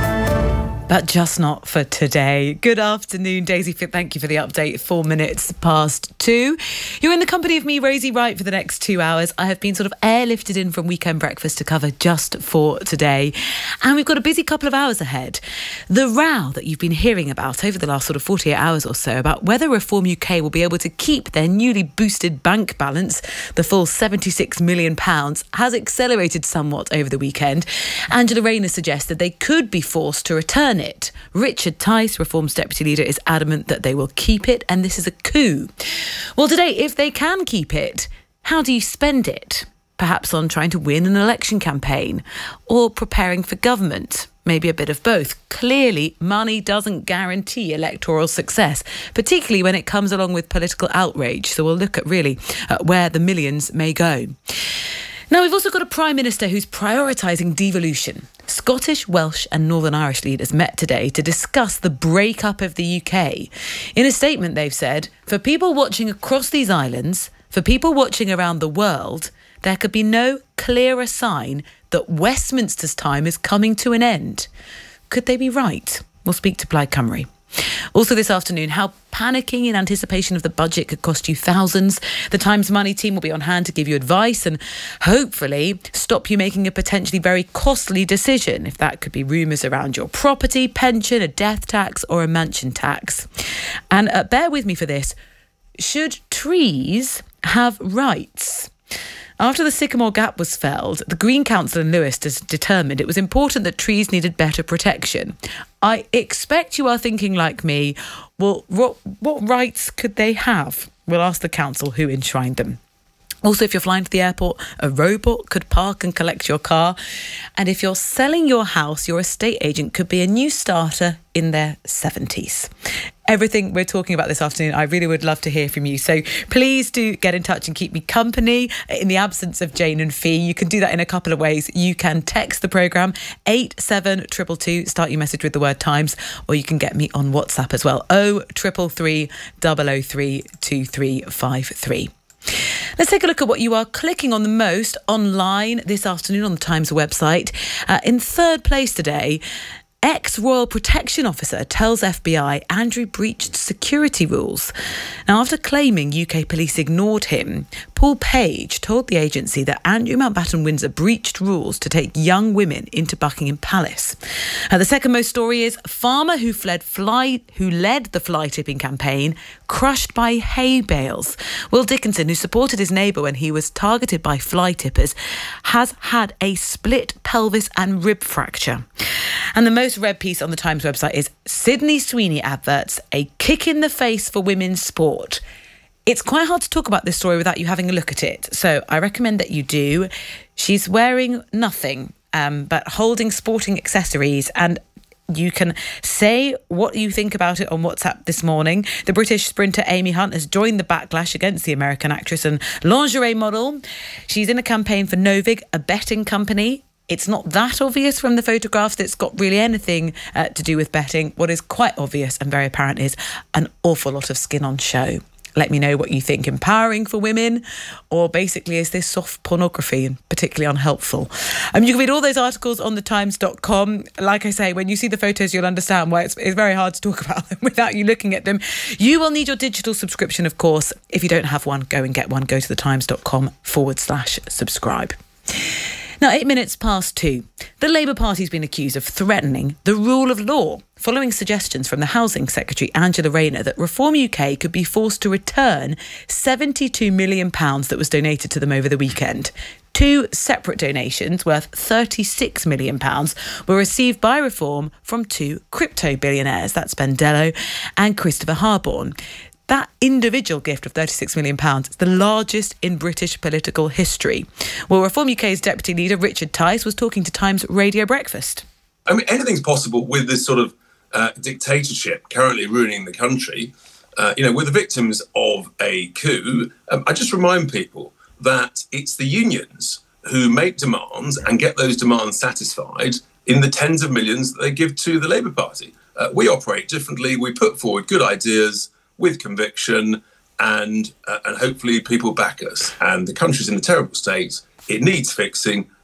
But just not for today. Good afternoon, Daisy Fit. Thank you for the update. Four minutes past two. You're in the company of me, Rosie Wright, for the next two hours. I have been sort of airlifted in from Weekend Breakfast to cover just for today. And we've got a busy couple of hours ahead. The row that you've been hearing about over the last sort of forty-eight hours or so about whether Reform U K will be able to keep their newly boosted bank balance, the full seventy-six million pounds, has accelerated somewhat over the weekend. Angela Rayner suggested they could be forced to return it. Richard Tice, Reform's deputy leader, is adamant that they will keep it, and this is a coup. Well, today, if they can keep it, how do you spend it? Perhaps on trying to win an election campaign or preparing for government. Maybe a bit of both. Clearly, money doesn't guarantee electoral success, particularly when it comes along with political outrage. So we'll look at really uh, where the millions may go. Now, we've also got a Prime Minister who's prioritising devolution. Scottish, Welsh and Northern Irish leaders met today to discuss the breakup of the U K. In a statement, they've said, for people watching across these islands, for people watching around the world, there could be no clearer sign that Westminster's time is coming to an end. Could they be right? We'll speak to Plaid Cymru. Also this afternoon, how panicking in anticipation of the budget could cost you thousands. The Times Money team will be on hand to give you advice and hopefully stop you making a potentially very costly decision, if that could be rumours around your property, pension, a death tax or a mansion tax. And uh, bear with me for this. Should trees have rights? After the Sycamore Gap was felled, the Green Council in Lewis has determined it was important that trees needed better protection. I expect you are thinking like me, well, what, what rights could they have? We'll ask the council who enshrined them. Also, if you're flying to the airport, a robot could park and collect your car. And if you're selling your house, your estate agent could be a new starter in their seventies. Everything we're talking about this afternoon, I really would love to hear from you. So please do get in touch and keep me company in the absence of Jane and Fee. You can do that in a couple of ways. You can text the programme eight seven two two two, start your message with the word Times, or you can get me on WhatsApp as well, oh three three three, double oh three, two three five three. Let's take a look at what you are clicking on the most online this afternoon on the Times website. Uh, in third place today, ex-Royal Protection Officer tells F B I Andrew breached security rules. Now, after claiming U K police ignored him, Paul Page told the agency that Andrew Mountbatten Windsor breached rules to take young women into Buckingham Palace. Uh, the second most story is farmer who fled fly who led the fly tipping campaign crushed by hay bales. Will Dickinson, who supported his neighbour when he was targeted by fly tippers, has had a split pelvis and rib fracture. And the most read piece on the Times website is Sydney Sweeney adverts a kick in the face for women's sport. It's quite hard to talk about this story without you having a look at it, so I recommend that you do. She's wearing nothing um, but holding sporting accessories, and you can say what you think about it on WhatsApp this morning. The British sprinter Amy Hunt has joined the backlash against the American actress and lingerie model. She's in a campaign for Novig, a betting company. It's not that obvious from the photographs that it's got really anything uh, to do with betting. What is quite obvious and very apparent is an awful lot of skin on show. Let me know what you think. Empowering for women, or basically is this soft pornography and particularly unhelpful? Um, you can read all those articles on the times dot com. Like I say, when you see the photos, you'll understand why it's, it's very hard to talk about them without you looking at them. You will need your digital subscription, of course. If you don't have one, go and get one. Go to the times dot com forward slash subscribe. Now, eight minutes past two. The Labour Party's been accused of threatening the rule of law, following suggestions from the Housing Secretary Angela Rayner that Reform U K could be forced to return seventy-two million pounds that was donated to them over the weekend. Two separate donations worth thirty-six million pounds were received by Reform from two crypto billionaires, that's Ben Dello and Christopher Harborne. That individual gift of thirty-six million pounds is the largest in British political history. Well, Reform U K's deputy leader, Richard Tice, was talking to Times Radio Breakfast. I mean, anything's possible with this sort of uh, dictatorship currently ruining the country. Uh, you know, we're the victims of a coup. Um, I just remind people that it's the unions who make demands and get those demands satisfied in the tens of millions that they give to the Labour Party. Uh, we operate differently. We put forward good ideas with conviction, and uh, and hopefully people back us. And the country's in a terrible state. It needs fixing.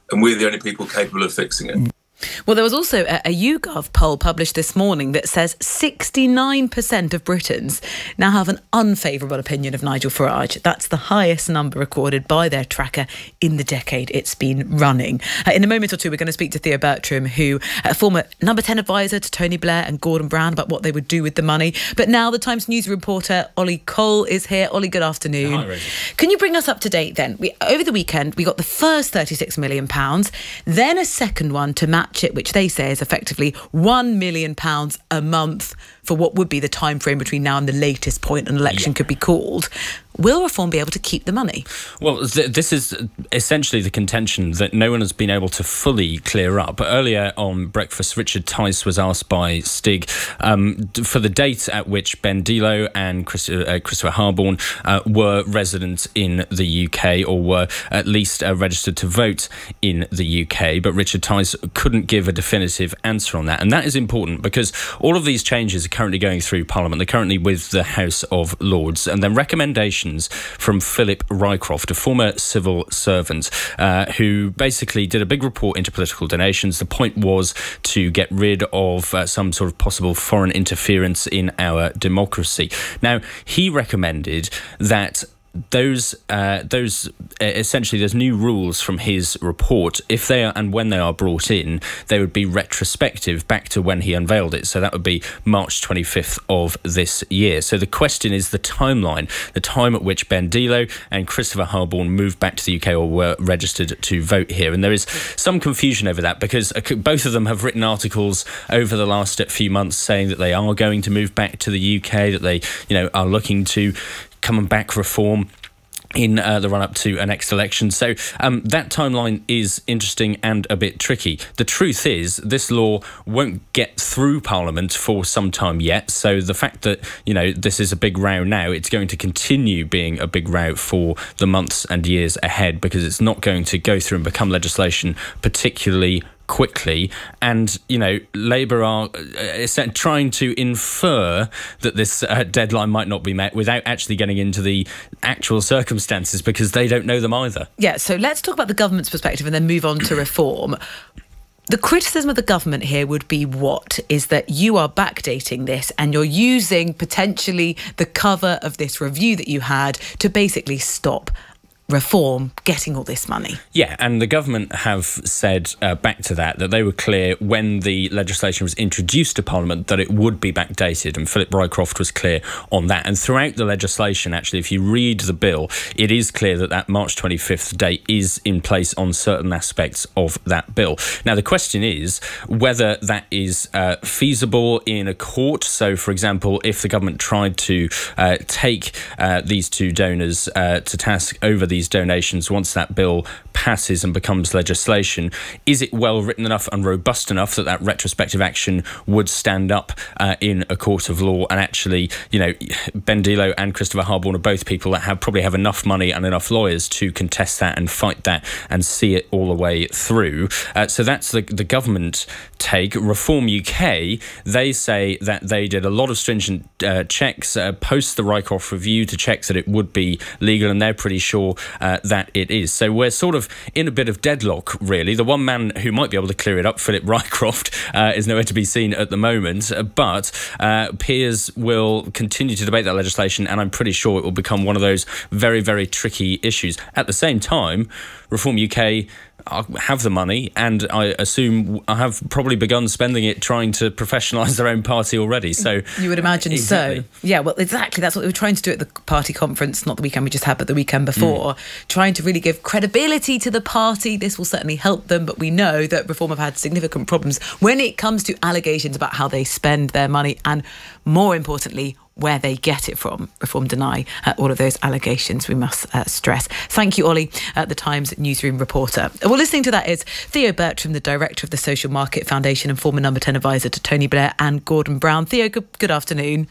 and we're the only people capable of fixing it. Well, there was also a, a YouGov poll published this morning that says sixty-nine percent of Britons now have an unfavourable opinion of Nigel Farage. That's the highest number recorded by their tracker in the decade it's been running. Uh, in a moment or two, we're going to speak to Theo Bertram, who a former number ten advisor to Tony Blair and Gordon Brown, about what they would do with the money. But now the Times News reporter Ollie Cole is here. Ollie, good afternoon. Hi, Rosie. Can you bring us up to date then? We, over the weekend, we got the first thirty-six million pounds, then a second one to match it, which they say is effectively one million pounds a month for what would be the time frame between now and the latest point an election yeah. could be called. Will Reform be able to keep the money? Well, th- this is essentially the contention that no one has been able to fully clear up. Earlier on Breakfast, Richard Tice was asked by Stig um, for the date at which Ben Dilo and Chris- uh, Christopher Harborne uh, were resident in the U K, or were at least uh, registered to vote in the U K. But Richard Tice couldn't give a definitive answer on that. And that is important because all of these changes are currently going through Parliament. They're currently with the House of Lords, and then recommendations from Philip Rycroft, a former civil servant uh, who basically did a big report into political donations. The point was to get rid of uh, some sort of possible foreign interference in our democracy. Now, he recommended that Those, uh, those uh, essentially, there's new rules from his report. If they are, and when they are brought in, they would be retrospective back to when he unveiled it. So that would be March twenty-fifth of this year. So the question is the timeline, the time at which Ben Dilo and Christopher Harborne moved back to the U K or were registered to vote here. And there is some confusion over that because both of them have written articles over the last few months saying that they are going to move back to the U K, that they, you know, are looking to come and back Reform in uh, the run-up to a next election. So um, that timeline is interesting and a bit tricky. The truth is, this law won't get through Parliament for some time yet. So the fact that, you know, this is a big row now, it's going to continue being a big row for the months and years ahead, because it's not going to go through and become legislation particularly quickly. And, you know, Labour are uh, trying to infer that this uh, deadline might not be met without actually getting into the actual circumstances, because they don't know them either. Yeah, so let's talk about the government's perspective and then move on to Reform. The criticism of the government here would be what? Is that you are backdating this and you're using potentially the cover of this review that you had to basically stop Reform getting all this money. Yeah, and the government have said uh, back to that, that they were clear when the legislation was introduced to Parliament that it would be backdated, and Philip Rycroft was clear on that. And throughout the legislation, actually, if you read the bill, it is clear that that March twenty-fifth date is in place on certain aspects of that bill. Now, the question is whether that is uh, feasible in a court. So, for example, if the government tried to uh, take uh, these two donors uh, to task over the these donations once that bill passes and becomes legislation, is it well written enough and robust enough that that retrospective action would stand up uh, in a court of law? And actually, you know, Ben Dilo and Christopher Harborne are both people that have probably have enough money and enough lawyers to contest that and fight that and see it all the way through. Uh, so that's the, the government take. Reform U K, they say that they did a lot of stringent uh, checks uh, post the Rycroft review to check that it would be legal, and they're pretty sure Uh, that it is. So we're sort of in a bit of deadlock, really. The one man who might be able to clear it up, Philip Rycroft, uh, is nowhere to be seen at the moment. Uh, but uh, peers will continue to debate that legislation, and I'm pretty sure it will become one of those very, very tricky issues. At the same time, Reform U K have the money, and I assume have probably begun spending it trying to professionalise their own party already. So you would imagine exactly. so. Yeah, well, exactly. That's what they were trying to do at the party conference, not the weekend we just had, but the weekend before, mm. trying to really give credibility to the party. This will certainly help them, but we know that Reform have had significant problems when it comes to allegations about how they spend their money, and more importantly, where they get it from. Reform deny uh, all of those allegations, we must uh, stress. Thank you, Ollie, uh, the Times newsroom reporter. Well, listening to that is Theo Bertram, the director of the Social Market Foundation and former number ten advisor to Tony Blair and Gordon Brown. Theo, good, good afternoon.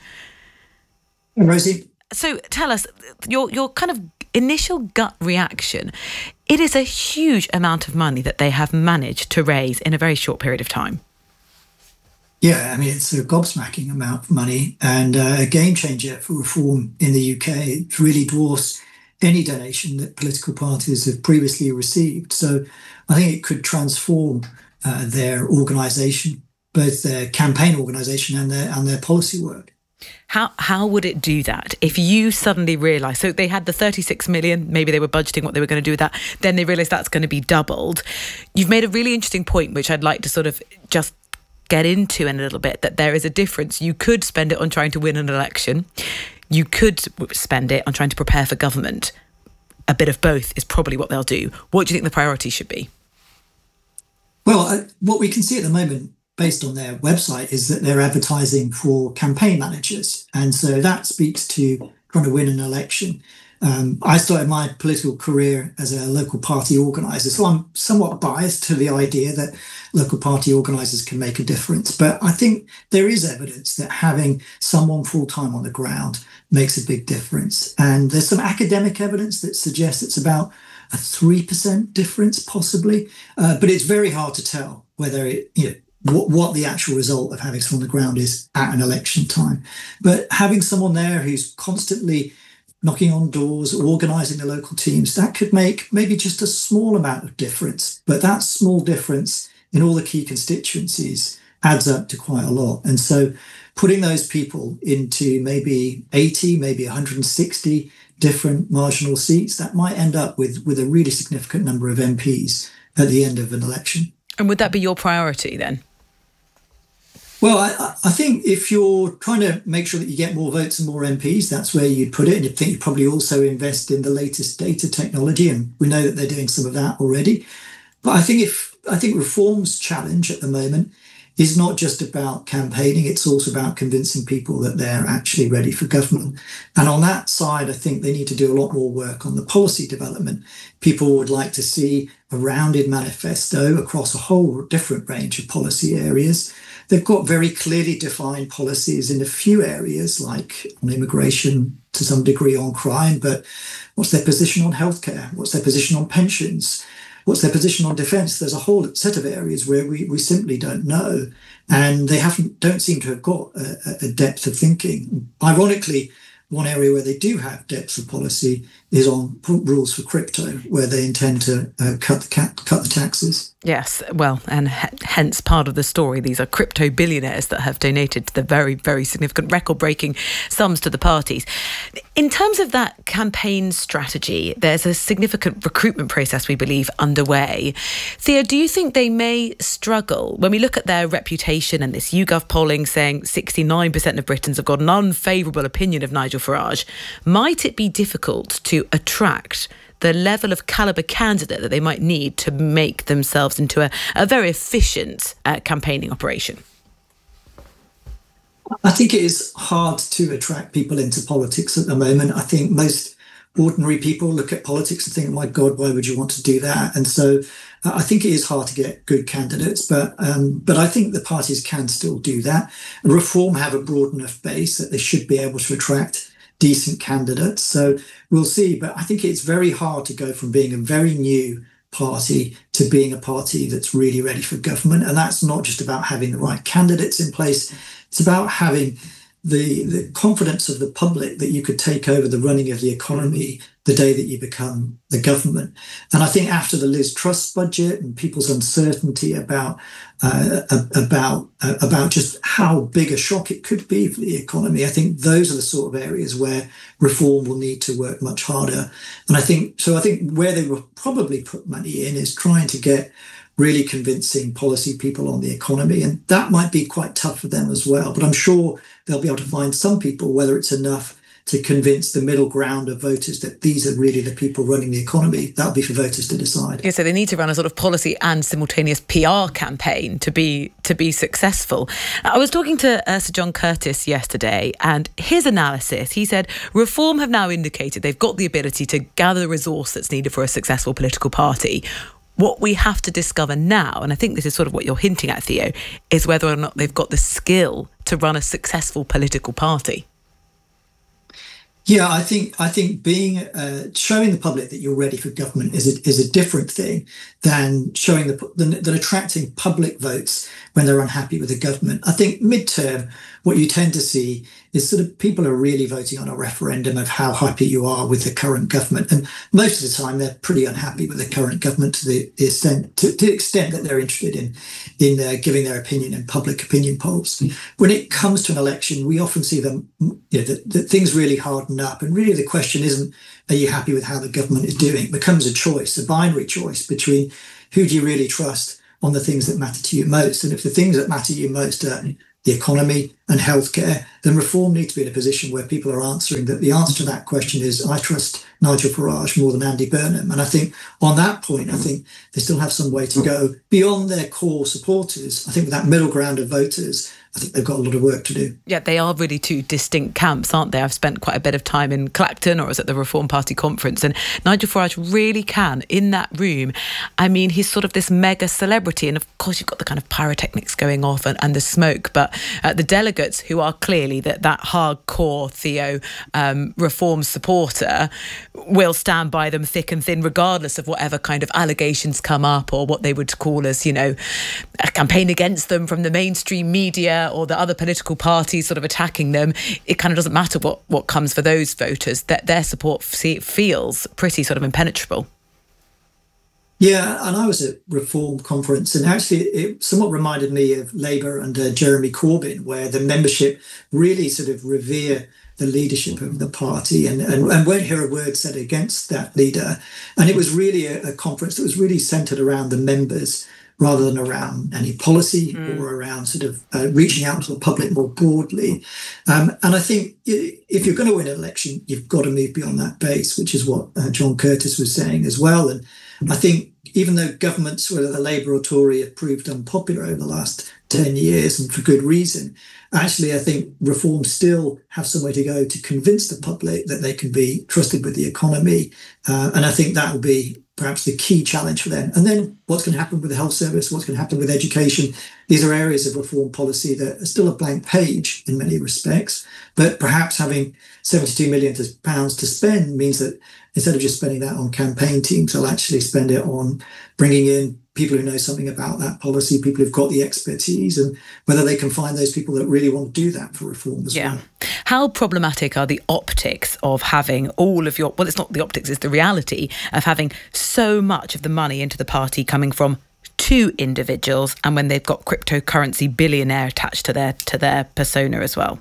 Rosie. So tell us, your your kind of initial gut reaction. It is a huge amount of money that they have managed to raise in a very short period of time. Yeah, I mean, it's a gobsmacking amount of money and uh, a game changer for Reform in the U K. It really dwarfs any donation that political parties have previously received. So I think it could transform uh, their organisation, both their campaign organisation and their and their policy work. How how would it do that if you suddenly realise, so they had the thirty-six million, maybe they were budgeting what they were going to do with that, then they realised that's going to be doubled. You've made a really interesting point, which I'd like to sort of just get into in a little bit, that there is a difference. You could spend it on trying to win an election. You could spend it on trying to prepare for government. A bit of both is probably what they'll do. What do you think the priority should be? Well, uh, what we can see at the moment, based on their website, is that they're advertising for campaign managers. And so that speaks to trying to win an election. Um, I started my political career as a local party organiser, so I'm somewhat biased to the idea that local party organisers can make a difference. But I think there is evidence that having someone full-time on the ground makes a big difference. And there's some academic evidence that suggests it's about a three percent difference, possibly. Uh, but it's very hard to tell whether it, you know, what, what the actual result of having someone on the ground is at an election time. But having someone there who's constantly knocking on doors, organising the local teams, that could make maybe just a small amount of difference. But that small difference in all the key constituencies adds up to quite a lot. And so putting those people into maybe eighty, maybe one hundred sixty different marginal seats, that might end up with, with a really significant number of M Ps at the end of an election. And would that be your priority then? Well, I, I think if you're trying to make sure that you get more votes and more M Ps, that's where you'd put it. And I think you'd probably also invest in the latest data technology. And we know that they're doing some of that already. But I think if I think Reform's challenge at the moment is not just about campaigning, it's also about convincing people that they're actually ready for government. And on that side, I think they need to do a lot more work on the policy development. People would like to see a rounded manifesto across a whole different range of policy areas. They've got very clearly defined policies in a few areas, like on immigration, to some degree on crime, but what's their position on healthcare? What's their position on pensions? What's their position on defence? There's a whole set of areas where we, we simply don't know, and they haven't don't seem to have got a, a depth of thinking. Ironically, one area where they do have depth of policy is on rules for crypto, where they intend to uh, cut the cut, cut the taxes. Yes, well, and h- hence part of the story. These are crypto billionaires that have donated to the very, very significant record-breaking sums to the parties. In terms of that campaign strategy, there's a significant recruitment process, we believe, underway. Theo, do you think they may struggle? When we look at their reputation and this YouGov polling saying sixty-nine percent of Britons have got an unfavourable opinion of Nigel Farage, might it be difficult to attract the level of calibre candidate that they might need to make themselves into a, a very efficient uh, campaigning operation? I think it is hard to attract people into politics at the moment. I think most ordinary people look at politics and think, my God, why would you want to do that? And so uh, I think it is hard to get good candidates, but um, but I think the parties can still do that. Reform have a broad enough base that they should be able to attract decent candidates. So we'll see. But I think it's very hard to go from being a very new party to being a party that's really ready for government. And that's not just about having the right candidates in place. It's about having the, the confidence of the public that you could take over the running of the economy the day that you become the government. And I think after the Liz Truss budget and people's uncertainty about uh, about uh, about just how big a shock it could be for the economy, I think those are the sort of areas where reform will need to work much harder. And I think so. I think where they will probably put money in is trying to get really convincing policy people on the economy. And that might be quite tough for them as well. But I'm sure they'll be able to find some people, whether it's enough to convince the middle ground of voters that these are really the people running the economy. That'll be for voters to decide. Yeah, so they need to run a sort of policy and simultaneous P R campaign to be to be successful. I was talking to uh, Sir John Curtis yesterday, and his analysis, he said, Reform have now indicated they've got the ability to gather the resource that's needed for a successful political party. What we have to discover now, and I think this is sort of what you're hinting at, Theo, is whether or not they've got the skill to run a successful political party. Yeah, I think I think being uh, showing the public that you're ready for government is a, is a different thing than showing the than, than attracting public votes when they're unhappy with the government. I think midterm, what you tend to see is sort of people are really voting on a referendum of how happy you are with the current government. And most of the time, they're pretty unhappy with the current government to the extent, to, to the extent that they're interested in, in uh, giving their opinion in public opinion polls. When it comes to an election, we often see them, you know, that, that things really harden up. And really the question isn't, are you happy with how the government is doing? It becomes a choice, a binary choice between who do you really trust on the things that matter to you most. And if the things that matter to you most are the economy and healthcare, then reform needs to be in a position where people are answering that the answer to that question is, I trust Nigel Farage more than Andy Burnham. And I think on that point, I think they still have some way to go beyond their core supporters. I think with that middle ground of voters, I think they've got a lot of work to do. Yeah, they are really two distinct camps, aren't they? I've spent quite a bit of time in Clacton, or I was at the Reform Party conference, and Nigel Farage really can, in that room. I mean, he's sort of this mega celebrity, and of course you've got the kind of pyrotechnics going off and, and the smoke, but uh, the delegates who are clearly that, that hardcore Theo um, Reform supporter will stand by them thick and thin, regardless of whatever kind of allegations come up or what they would call as, you know, a campaign against them from the mainstream media or the other political parties sort of attacking them. It kind of doesn't matter what, what comes for those voters, that their support feels pretty sort of impenetrable. Yeah, and I was at Reform Conference, and actually it somewhat reminded me of Labour under Jeremy Corbyn, where the membership really sort of revere the leadership of the party and, and, and won't hear a word said against that leader. And it was really a, a conference that was really centred around the members rather than around any policy mm. or around sort of uh, reaching out to the public more broadly. Um, and I think if you're going to win an election, you've got to move beyond that base, which is what uh, John Curtis was saying as well. And I think even though governments, whether the Labour or Tory, have proved unpopular over the last ten years, and for good reason, actually I think Reform still have some way to go to convince the public that they can be trusted with the economy. Uh, and I think that will be perhaps the key challenge for them. And then what's going to happen with the health service, what's going to happen with education? These are areas of reform policy that are still a blank page in many respects, but perhaps having seventy-two million pounds to spend means that instead of just spending that on campaign teams, they'll actually spend it on bringing in people who know something about that policy, people who've got the expertise, and whether they can find those people that really want to do that for reform as yeah. well. How problematic are the optics of having all of your, well, it's not the optics, it's the reality of having so much of the money into the party coming from two individuals, and when they've got cryptocurrency billionaire attached to their to their persona as well?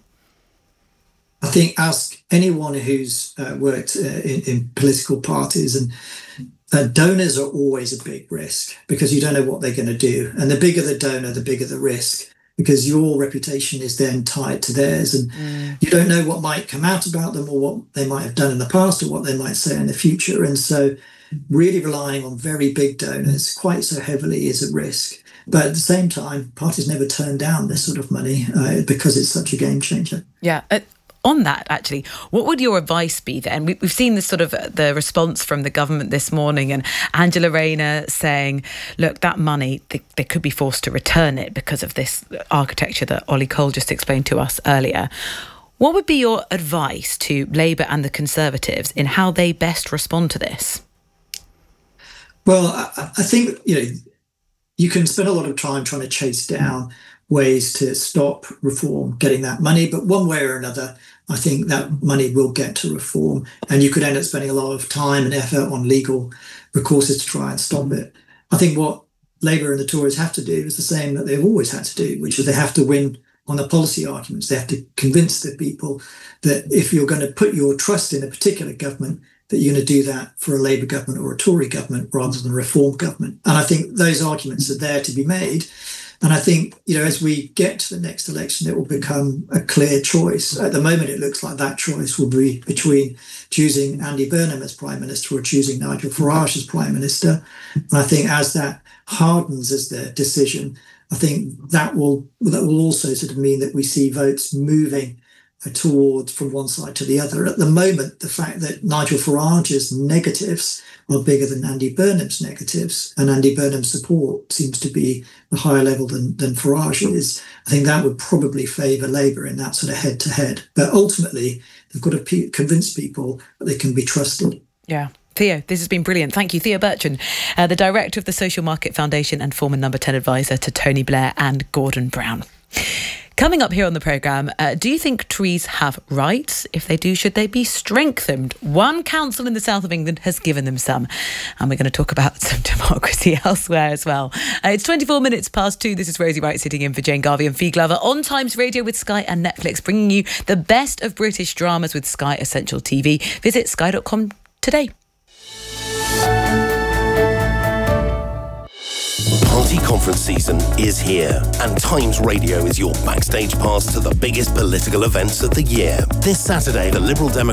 I think ask anyone who's uh, worked uh, in, in political parties, and uh, donors are always a big risk because you don't know what they're going to do. And the bigger the donor, the bigger the risk, because your reputation is then tied to theirs. And mm. you don't know what might come out about them or what they might have done in the past or what they might say in the future. And so really relying on very big donors quite so heavily is a risk. But at the same time, parties never turn down this sort of money uh, because it's such a game changer. Yeah. Uh- On that, actually, what would your advice be then? We, we've seen this sort of uh, the response from the government this morning, and Angela Rayner saying, look, that money, they, they could be forced to return it because of this architecture that Ollie Cole just explained to us earlier. What would be your advice to Labour and the Conservatives in how they best respond to this? Well, I, I think, you know, you can spend a lot of time trying to chase down ways to stop reform getting that money, but one way or another, I think that money will get to reform, and you could end up spending a lot of time and effort on legal recourses to try and stop it. I think what Labour and the Tories have to do is the same that they've always had to do, which is they have to win on the policy arguments. They have to convince the people that if you're going to put your trust in a particular government, that you're going to do that for a Labour government or a Tory government rather than a Reform government. And I think those arguments are there to be made. And I think, you know, as we get to the next election, it will become a clear choice. At the moment, it looks like that choice will be between choosing Andy Burnham as Prime Minister or choosing Nigel Farage as Prime Minister. And I think as that hardens as their decision, I think that will that will also sort of mean that we see votes moving towards from one side to the other. At the moment, the fact that Nigel Farage's negatives are bigger than Andy Burnham's negatives, and Andy Burnham's support seems to be a higher level than, than Farage is, I think that would probably favour Labour in that sort of head-to-head. But ultimately, they've got to pe- convince people that they can be trusted. Yeah. Theo, this has been brilliant. Thank you. Theo Bertrand, uh, the Director of the Social Market Foundation and former Number ten advisor to Tony Blair and Gordon Brown. Coming up here on the programme, uh, do you think trees have rights? If they do, should they be strengthened? One council in the south of England has given them some. And we're going to talk about some democracy elsewhere as well. Uh, it's twenty-four minutes past two. This is Rosie Wright sitting in for Jane Garvey and Fee Glover on Times Radio with Sky and Netflix, bringing you the best of British dramas with Sky Essential T V. Visit sky dot com today. Party conference season is here, and Times Radio is your backstage pass to the biggest political events of the year. This Saturday, the Liberal Democrats